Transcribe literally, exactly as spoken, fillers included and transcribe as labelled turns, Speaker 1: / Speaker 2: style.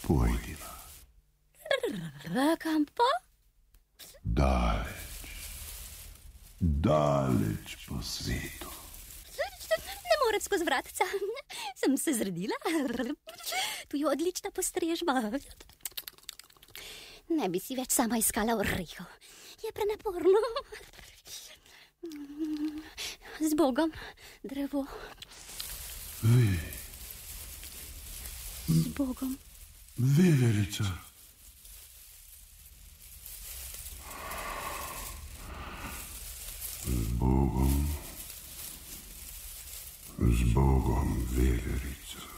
Speaker 1: pojdiva.
Speaker 2: Kam pa?
Speaker 1: Daleč, daleč po svetu.
Speaker 2: Ne morem skozi vratca. Sem se zredila. Tu je odlična postrežba. Ne bi si več sama iskala orehov. Je prenaporno. Z Bogom, drevo.
Speaker 1: Vi.
Speaker 2: Z Bogom.
Speaker 1: Veverica. Z Bogom. Z Bogom, veverica.